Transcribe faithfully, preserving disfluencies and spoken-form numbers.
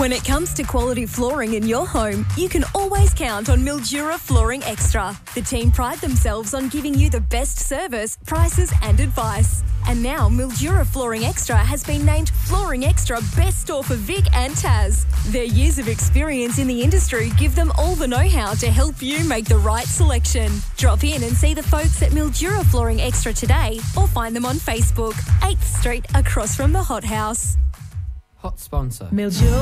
When it comes to quality flooring in your home, you can always count on Mildura Flooring Extra. The team pride themselves on giving you the best service, prices and advice. And now Mildura Flooring Extra has been named Flooring Extra Best Store for Vic and Taz. Their years of experience in the industry give them all the know-how to help you make the right selection. Drop in and see the folks at Mildura Flooring Extra today or find them on Facebook, eighth Street across from the Hot House. Hot sponsor. Mildura